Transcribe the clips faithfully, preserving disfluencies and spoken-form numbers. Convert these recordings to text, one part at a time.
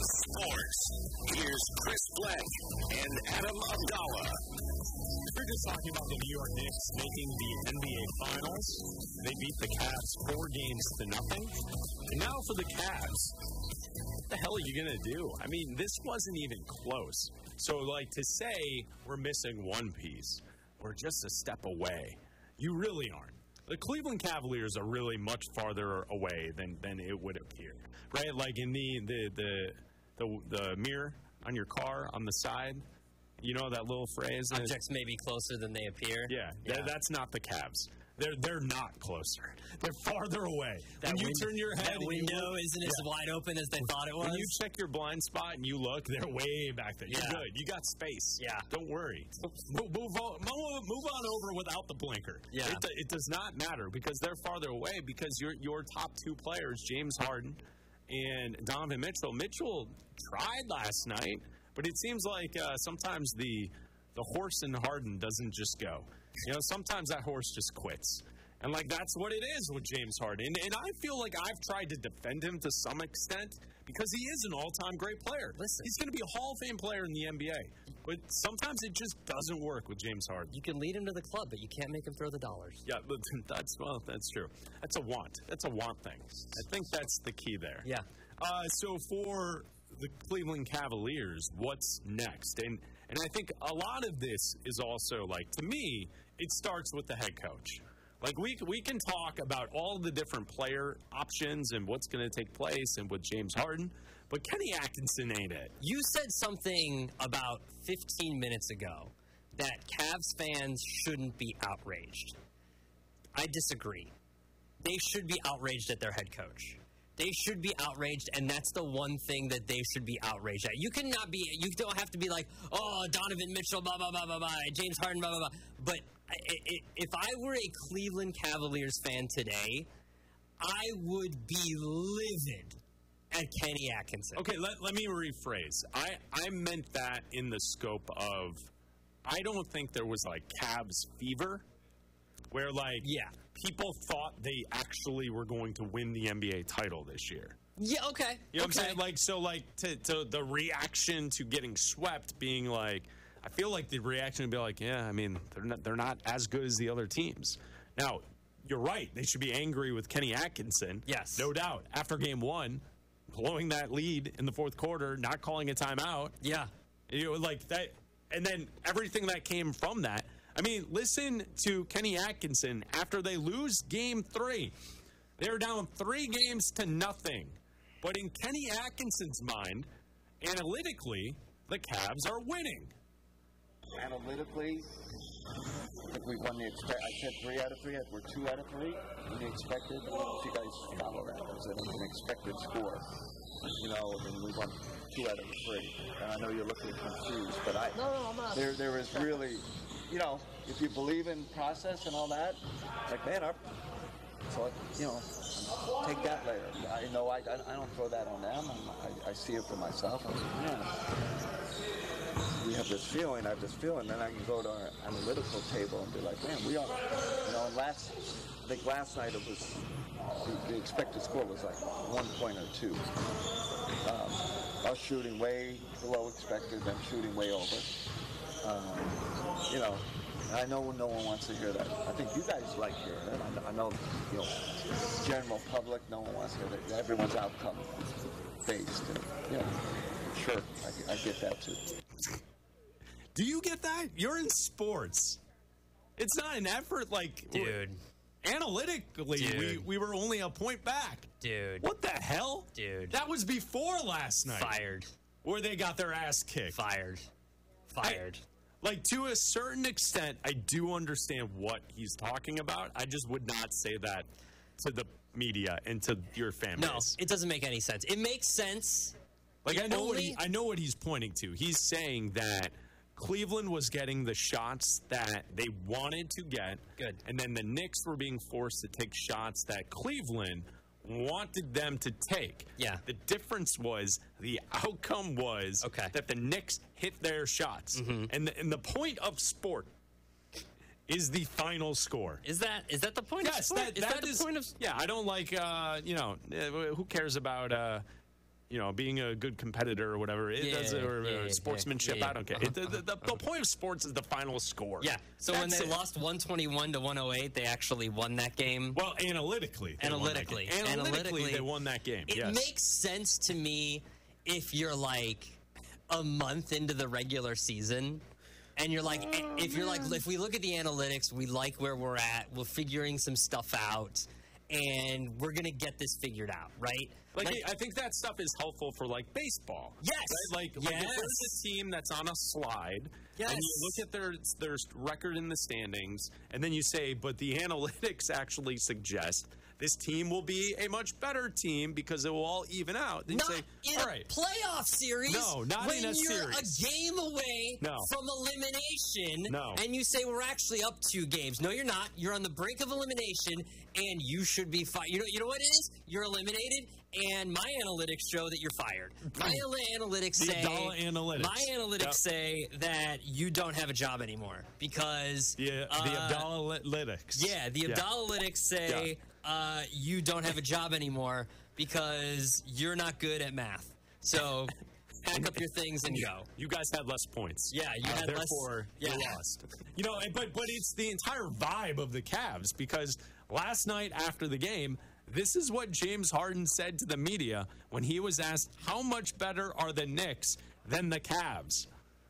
Sports. Here's Chris Blank and Adam Abdallah. We're just talking about the New York Knicks making the N B A Finals. They beat the Cavs four games to nothing. And now for the Cavs, what the hell are you going to do? I mean, this wasn't even close. So, like, to say we're missing one piece, we're just a step away, you really aren't. The Cleveland Cavaliers are really much farther away than, than it would appear, right? Like in the, the, the, the, the mirror on your car on the side, you know that little phrase? Objects may be closer than they appear. Yeah, yeah. That, that's not the Cavs. They're they're not closer. They're farther away. That when you win- turn your head, that window look, isn't yeah. as wide open as they thought it was. When you check your blind spot and you look, they're way back there. Yeah. You're good. You got space. Yeah. Don't worry. Move, move, on, move on over without the blinker. Yeah. It, it does not matter because they're farther away because your your top two players, James Harden and Donovan Mitchell. Mitchell tried last night, but it seems like uh, sometimes the the horse in Harden doesn't just go. You know, sometimes that horse just quits. And, like, that's what it is with James Harden. And, and I feel like I've tried to defend him to some extent because he is an all-time great player. Listen. He's going to be a Hall of Fame player in the N B A. But sometimes it just doesn't work with James Harden. You can lead him to the club, but you can't make him throw the dollars. Yeah, but that's, well, that's true. That's a want. That's a want thing. I think that's the key there. Yeah. Uh, so for the Cleveland Cavaliers, what's next? And and I think a lot of this is also, like, to me, it starts with the head coach. Like, we we can talk about all the different player options and what's going to take place and with James Harden, but Kenny Atkinson ain't it. You said something about fifteen minutes ago that Cavs fans shouldn't be outraged. I disagree. They should be outraged at their head coach. They should be outraged, and that's the one thing that they should be outraged at. You cannot be, you don't have to be like, oh, Donovan Mitchell, blah, blah, blah, blah, blah, James Harden, blah, blah, blah. But if I were a Cleveland Cavaliers fan today, I would be livid at Kenny Atkinson. Okay, let, let me rephrase. I, I meant that in the scope of, I don't think there was, like, Cavs fever, where, like, yeah. people thought they actually were going to win the N B A title this year. Yeah, okay. You know okay. what I'm saying? Like, so, like, to, to the reaction to getting swept being like, I feel like the reaction would be like, yeah, I mean, they're not, they're not as good as the other teams. Now, you're right. They should be angry with Kenny Atkinson. Yes. No doubt. After game one, blowing that lead in the fourth quarter, not calling a timeout. Yeah. You know, like that. And then everything that came from that. I mean, listen to Kenny Atkinson after they lose game three. They're down three games to nothing. But in Kenny Atkinson's mind, analytically, the Cavs are winning. Analytically, if we won the expect, I said three out of three. We're two out of three. And the expected, you guys follow that. It was an expected score. You know, and we won two out of three. And I know you're looking confused, but I no, no, I'm not. There, there is really, you know, if you believe in process and all that, like man, our, so you know, take that later. I know I, I, I don't throw that on them. I, I see it for myself. I was like, man, we have this feeling. I have this feeling. Then I can go to our analytical table and be like, man, we are. You know, last, I think last night it was the, the expected score was like one point or two. Um, us shooting way below expected, them shooting way over. Um, you know, I know no one wants to hear that. I think you guys like hearing it. I, I know, you know, general public, no one wants to hear that. Everyone's outcome based. And, you know, sure, I, I get that too. Do you get that? You're in sports. It's not an effort like... Dude. Analytically, Dude. we, we were only a point back. Dude. What the hell? Dude. That was before last night. Fired. Where they got their ass kicked. Fired. Fired. I, like, to a certain extent, I do understand what he's talking about. I just would not say that to the media and to your fan base. No, it doesn't make any sense. It makes sense. Like, I know, only... what he, I know what he's pointing to. He's saying that Cleveland was getting the shots that they wanted to get. Good. And then the Knicks were being forced to take shots that Cleveland wanted them to take. Yeah. The difference was the outcome was okay. that the Knicks hit their shots. Mm-hmm. And, the, and the point of sport is the final score. Is that is that the point yes, of sport? That, is that that the is, point of yeah, I don't like, uh, you know, who cares about... Uh, you know, being a good competitor or whatever. It Yeah, does, or yeah, uh, yeah, sportsmanship. yeah, yeah. I don't care. Uh-huh, It, the, the, the, the point of sports is the final score. Yeah. So when That's they it. lost one twenty-one to one oh eight, they actually won that game. Well, analytically. they won that Analytically. game. Analytically, Analytically, they won that game. It yes. makes sense to me if you're like a month into the regular season and you're like, Oh, if you're like, if we look at the analytics, we like where we're at, we're figuring some stuff out, and we're going to get this figured out, right? Like, I think that stuff is helpful for, like, baseball. Yes. Right? Like, like Yes. if there's a team that's on a slide, Yes. and you look at their, their record in the standings, and then you say, but the analytics actually suggest this team will be a much better team because it will all even out. Then Not you say, in all a right. playoff series. No, not when in a you're series. a game away No. from elimination. No. And you say we're actually up two games. No, you're not. You're on the brink of elimination, and you should be fired. You know, you know what it is? You're eliminated, and my analytics show that you're fired. My ana- analytics The say Abdallah analytics. My analytics Yep. say that you don't have a job anymore because Yeah, the uh, Abdallah analytics. yeah, the Yeah. Abdallytics say uh, you don't have a job anymore because you're not good at math. So pack up your things and go. You guys had less points. Yeah, you Uh, had less- therefore yeah. you lost. You know, and- but but it's the entire vibe of the Cavs because last night after the game, this is what James Harden said to the media when he was asked how much better are the Knicks than the Cavs.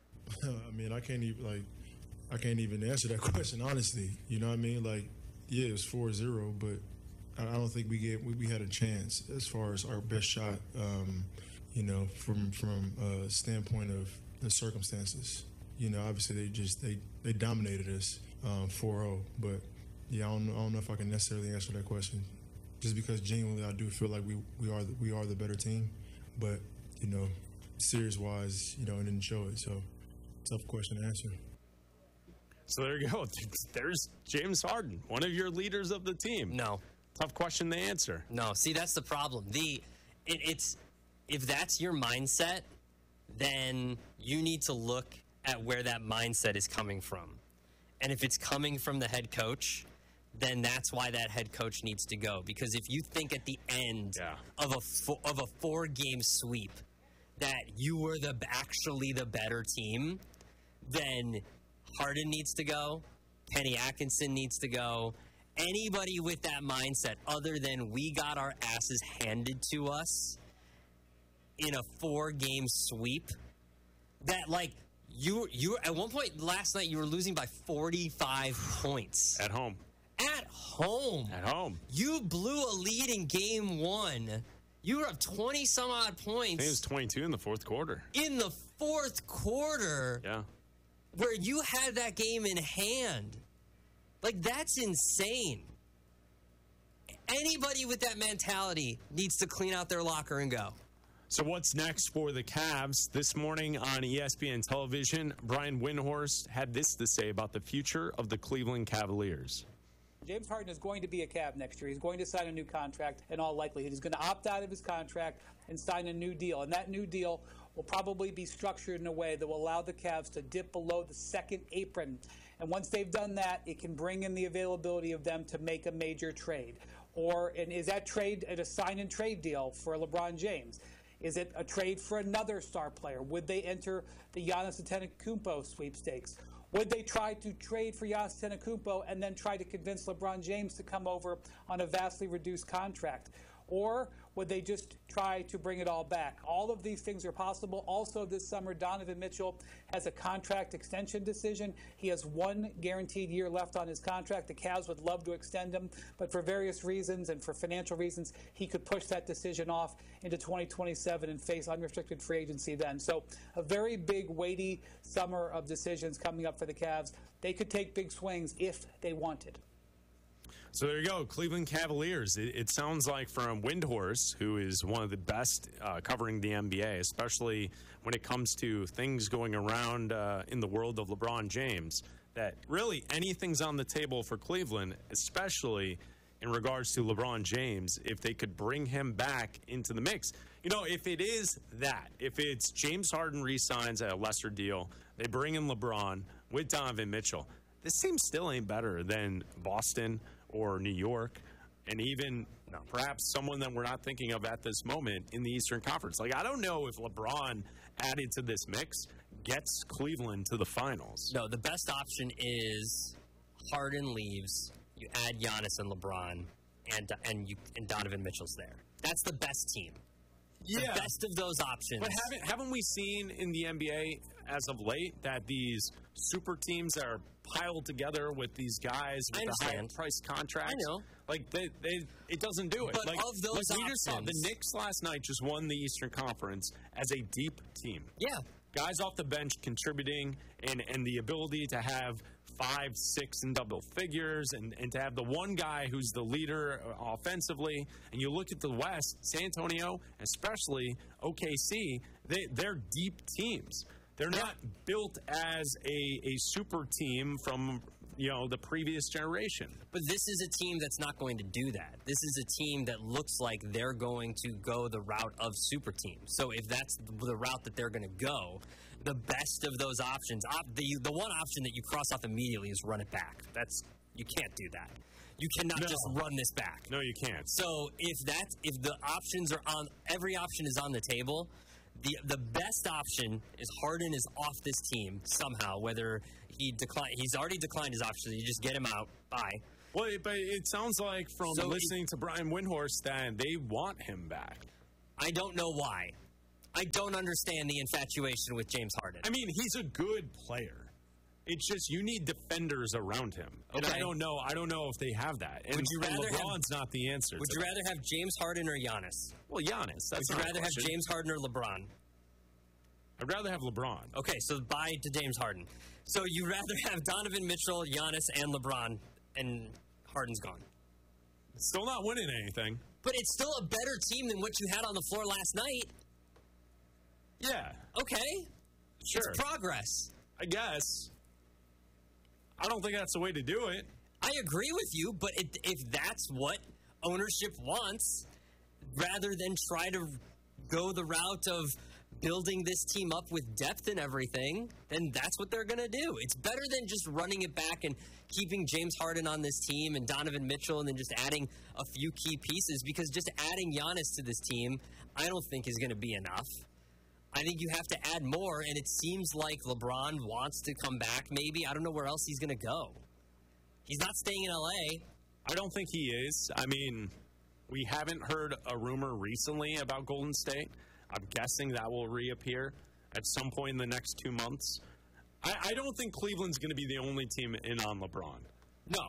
I mean, I can't even like, I can't even answer that question honestly. You know what I mean? Like, yeah, it was four zero, but I I don't think we get we, we had a chance as far as our best shot. Um, you know, from from a standpoint of the circumstances. You know, obviously they just they they dominated us um, four oh, but yeah, I don't know, I don't know if I can necessarily answer that question. Just because genuinely I do feel like we we are the, we are the better team, but you know, series wise, you know, it didn't show it. So tough question to answer. So there you go. There's James Harden, one of your leaders of the team. No, Tough question to answer. no. See, that's the problem. The it, it's if that's your mindset, then you need to look at where that mindset is coming from, and if it's coming from the head coach, then that's why that head coach needs to go. Because if you think at the end Yeah. of a fo- of a four game sweep that you were the actually the better team, then Harden needs to go, Kenny Atkinson needs to go. Anybody with that mindset, other than we got our asses handed to us in a four game sweep, that like you you at one point last night you were losing by forty-five points. At home. At home. At home. You blew a lead in game one. You were up twenty some odd I think it points was twenty-two in the fourth quarter. in the fourth quarter Yeah. where you had that game in hand. Like, that's insane. Anybody with that mentality needs to clean out their locker and go. So what's next for the Cavs? This morning on E S P N television, Brian Windhorst had this to say about the future of the Cleveland Cavaliers. James Harden is going to be a Cav next year. He's going to sign a new contract in all likelihood. He's going to opt out of his contract and sign a new deal. And that new deal will probably be structured in a way that will allow the Cavs to dip below the second apron. And once they've done that, it can bring in the availability of them to make a major trade. Or and is that trade a sign and trade deal for LeBron James? Is it a trade for another star player? Would they enter the Giannis Antetokounmpo sweepstakes? Would they try to trade for Giannis Antetokounmpo and then try to convince LeBron James to come over on a vastly reduced contract? Or would they just try to bring it all back? All of these things are possible. Also this summer, Donovan Mitchell has a contract extension decision. He has one guaranteed year left on his contract. The Cavs would love to extend him, but for various reasons and for financial reasons, he could push that decision off into twenty twenty-seven and face unrestricted free agency then. So a very big, weighty summer of decisions coming up for the Cavs. They could take big swings if they wanted. So there you go, Cleveland Cavaliers. It, it sounds like from Windhorst, who is one of the best uh, covering the N B A, especially when it comes to things going around uh, in the world of LeBron James, that really anything's on the table for Cleveland, especially in regards to LeBron James, if they could bring him back into the mix. You know, if it is that, if it's James Harden re-signs at a lesser deal, they bring in LeBron with Donovan Mitchell, this team still ain't better than Boston or New York and even no. perhaps someone that we're not thinking of at this moment in the Eastern Conference. Like, I don't know if LeBron added to this mix gets Cleveland to the finals. No, the best option is Harden leaves, you add Giannis and LeBron, and and you and Donovan Mitchell's there. That's the best team. Yeah. The best of those options. But haven't, haven't we seen in the N B A as of late that these super teams are piled together with these guys with the high-priced contracts? I know. Like, they, they, it doesn't do it. But like, of those like we just saw, options- the Knicks last night just won the Eastern Conference as a deep team. Yeah. Guys off the bench contributing and, and the ability to have five, six, and double figures, and, and to have the one guy who's the leader offensively. And you look at the West, San Antonio, especially O K C, they, they're deep teams. They're not built as a, a super team from, you know, the previous generation. But this is a team that's not going to do that. This is a team that looks like they're going to go the route of super teams. So if that's the route that they're going to go, the best of those options, op- the the one option that you cross off immediately is run it back. That's you can't do that. You cannot No. just run this back. No, you can't. So if that's if the options are on, every option is on the table. The the best option is Harden is off this team somehow. Whether he decline, he's already declined his option. So you just get him out. Bye. Well, it, but it sounds like from So listening it, to Brian Windhorst that they want him back. I don't know why. I don't understand the infatuation with James Harden. I mean, he's a good player. It's just you need defenders around him. And Okay. I don't know. I don't know if they have that. And, Would you and rather LeBron's have, not the answer. Would to you that. rather have James Harden or Giannis? Well, Giannis. That's Would you not a rather have question. James Harden or LeBron? I'd rather have LeBron. Okay, so bye to James Harden. So you'd rather have Donovan Mitchell, Giannis, and LeBron, and Harden's gone. Still not winning anything. But it's still a better team than what you had on the floor last night. Yeah, Okay. sure. It's progress. I guess. I don't think that's the way to do it. I agree with you, but if, if that's what ownership wants, rather than try to go the route of building this team up with depth and everything, then that's what they're going to do. It's better than just running it back and keeping James Harden on this team and Donovan Mitchell and then just adding a few key pieces, because just adding Giannis to this team, I don't think is going to be enough. I think you have to add more, and it seems like LeBron wants to come back maybe. I don't know where else he's going to go. He's not staying in L A. I don't think he is. I mean, we haven't heard a rumor recently about Golden State. I'm guessing that will reappear at some point in the next two months. I, I don't think Cleveland's going to be the only team in on LeBron. No.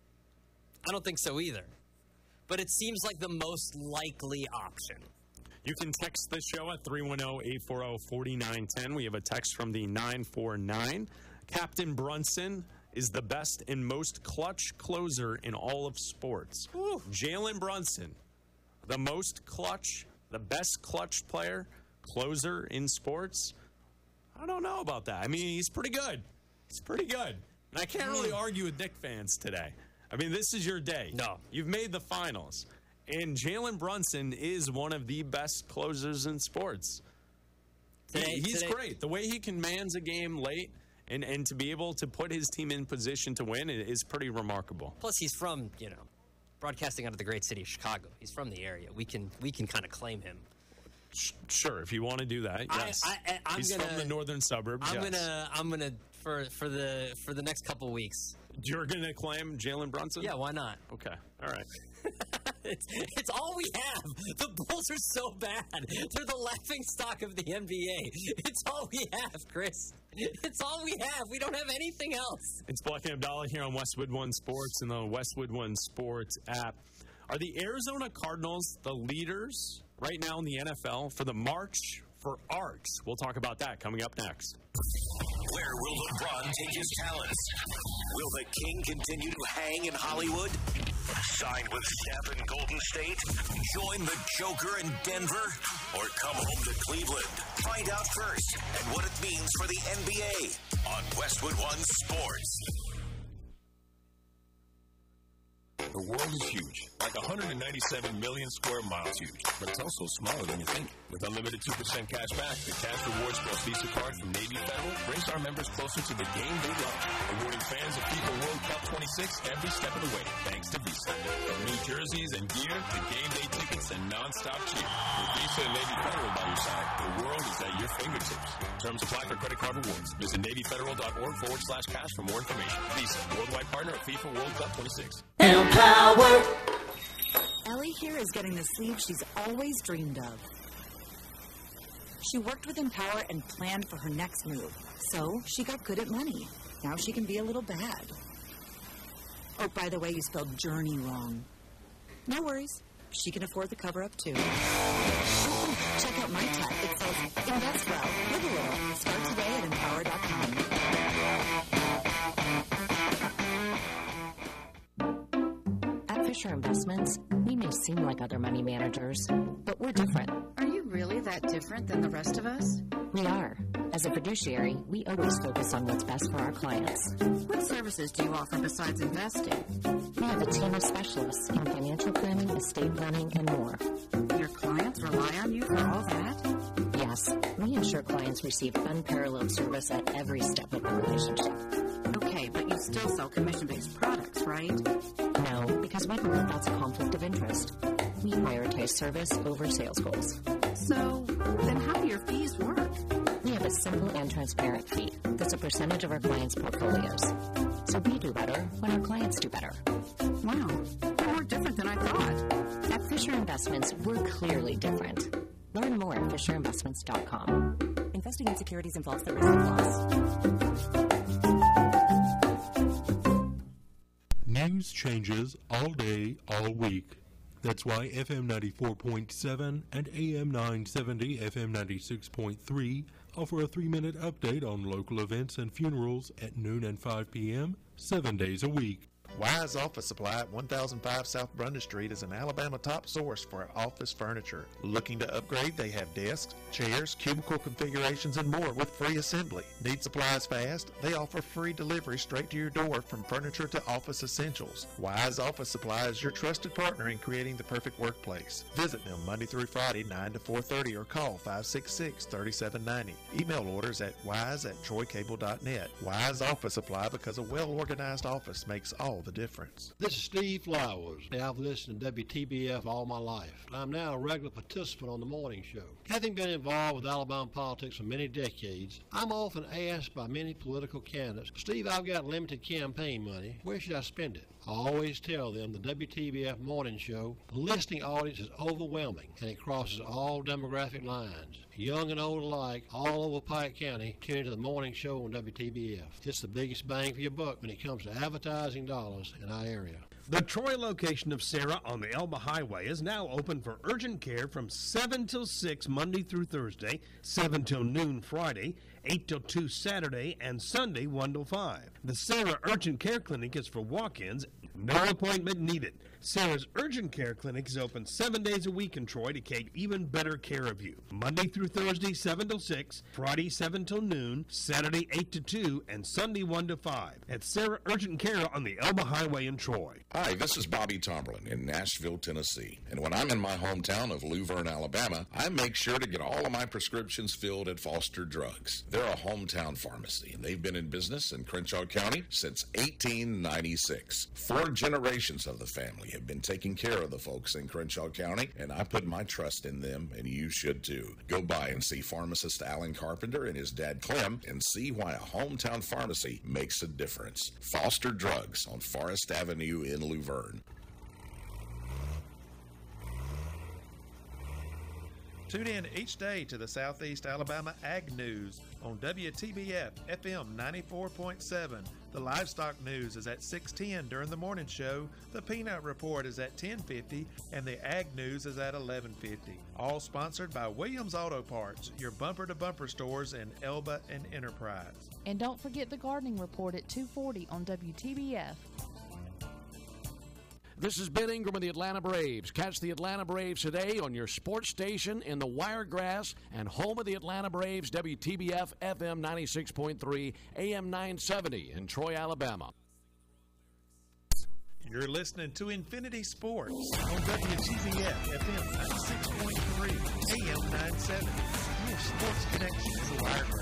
I don't think so either. But it seems like the most likely option. You can text the show at three one zero, eight four zero, four nine one zero. We have a text from the nine four nine. Captain Brunson is the best and most clutch closer in all of sports. Jalen Brunson, the most clutch, the best clutch player, closer in sports. I don't know about that. I mean, he's pretty good. He's pretty good. And I can't really argue with Knick fans today. I mean, this is your day. No. You've made the finals. And Jalen Brunson is one of the best closers in sports. Today, He- he's today- great. The way he commands a game late and, and to be able to put his team in position to win is pretty remarkable. Plus, he's from, you know, broadcasting out of the great city of Chicago. He's from the area. We can we can kind of claim him. Sh- Sure, if you want to do that, I- yes. I- I- I'm he's gonna- from the northern suburbs. I'm yes. gonna I'm gonna for for the for the next couple weeks. You're gonna claim Jalen Brunson? Yeah, why not? Okay. All right. it's it's all we have. The Bulls are so bad. They're the laughing stock of the N B A. It's all we have, Chris. It's all we have. We don't have anything else. It's Black and Abdallah here on Westwood One Sports and the Westwood One Sports app. Are the Arizona Cardinals the leaders right now in the N F L for the March for Arts? We'll talk about that coming up next. Where will LeBron take his talents? Will the King continue to hang in Hollywood? Sign with Steph in Golden State? Join the Joker in Denver? Or come home to Cleveland? Find out first and what it means for the N B A on Westwood One Sports. The world is huge, like one hundred ninety-seven million square miles huge, but it's also smaller than you think. With unlimited two percent cash back, the Cash Rewards Plus Visa card from Navy Federal brings our members closer to the game they love, awarding fans of FIFA World Cup twenty-six every step of the way, thanks to Visa. From new jerseys and gear to game day tickets and non-stop cheer. With Visa and Navy Federal by your side, the world is at your fingertips. Terms apply for credit card rewards. Visit NavyFederal.org forward slash cash for more information. Visa, worldwide partner of FIFA World Cup twenty-six. Empower. Ellie here is getting the sleeve she's always dreamed of. She worked with Empower and planned for her next move. So she got good at money. Now she can be a little bad. Oh, by the way, you spelled journey wrong. No worries. She can afford the cover-up, too. Oh, check out my tab. It says, invest well, live a little. Start today at empower dot com. At Fisher Investments, we may seem like other money managers, but we're different. Are you really that different than the rest of us? We are. As a fiduciary, we always focus on what's best for our clients. What services do you offer besides investing? We have a team of specialists in financial planning, estate planning, and more. Your clients rely on you for all that? Yes. We ensure clients receive unparalleled service at every step of the relationship. Okay, but you still sell commission-based products, right? No, because we believe that's a conflict of interest. We prioritize service over sales goals. So, then how do your fees work? We have a simple and transparent fee that's a percentage of our clients' portfolios. So we do better when our clients do better. Wow, you're more different than I thought. At Fisher Investments, we're clearly different. Learn more at fisher investments dot com. Investing in securities involves the risk of loss. News changes all day, all week. That's why F M ninety-four point seven and A M nine seventy F M ninety-six point three offer a three-minute update on local events and funerals at noon and five p.m., seven days a week. Wise Office Supply at one thousand five South Brunda Street is an Alabama top source for office furniture. Looking to upgrade? They have desks, chairs, cubicle configurations, and more with free assembly. Need supplies fast? They offer free delivery straight to your door from furniture to office essentials. Wise Office Supply is your trusted partner in creating the perfect workplace. Visit them Monday through Friday, nine to four thirty, or call five six six, three seven nine zero. Email orders at wise at troy cable dot net. Wise Office Supply, because a well-organized office makes all the difference. This is Steve Flowers. I've listened to W T B F all my life. I'm now a regular participant on the morning show. Having been involved with Alabama politics for many decades, I'm often asked by many political candidates, Steve, I've got limited campaign money. Where should I spend it? I always tell them the W T B F morning show, the listening audience is overwhelming, and it crosses all demographic lines. Young and old alike, all over Pike County, tune into the morning show on W T B F. It's the biggest bang for your buck when it comes to advertising dollars in our area. The Troy location of Sarah on the Elba Highway is now open for urgent care from seven till six Monday through Thursday, seven till noon Friday, eight till two Saturday, and Sunday one till five. The Sarah Urgent Care Clinic is for walk-ins, no appointment needed. Sarah's Urgent Care Clinic is open seven days a week in Troy to take even better care of you. Monday through Thursday, seven till six, Friday, seven till noon, Saturday, eight to two, and Sunday, one to five. At Sarah Urgent Care on the Elba Highway in Troy. Hi, this is Bobby Tomberlin in Nashville, Tennessee. And when I'm in my hometown of Luverne, Alabama, I make sure to get all of my prescriptions filled at Foster Drugs. They're a hometown pharmacy, and they've been in business in Crenshaw County since eighteen ninety-six. Four generations of the family have been taking care of the folks in Crenshaw County, and I put my trust in them, and you should too. Go by and see pharmacist Alan Carpenter and his dad Clem and see why a hometown pharmacy makes a difference. Foster Drugs on Forest Avenue in Luverne. Tune in each day to the Southeast Alabama Ag News on W T B F F M ninety-four point seven. The Livestock News is at six ten during the morning show, the Peanut Report is at ten fifty, and the Ag News is at eleven fifty. All sponsored by Williams Auto Parts, your bumper-to-bumper stores in Elba and Enterprise. And don't forget the Gardening Report at two forty on W T B F. This is Ben Ingram of the Atlanta Braves. Catch the Atlanta Braves today on your sports station in the Wiregrass and home of the Atlanta Braves, W T B F F M ninety-six point three, A M nine seventy in Troy, Alabama. You're listening to Infinity Sports on W T B F F M ninety-six point three, A M nine seventy. Your sports connection to Wiregrass.